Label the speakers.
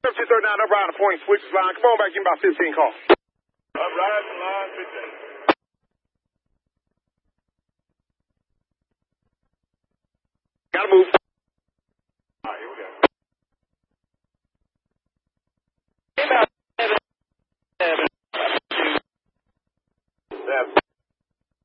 Speaker 1: 239 up around the point, switches line. Come on back in about 15 calls.
Speaker 2: Up rising line 15.
Speaker 1: Gotta move.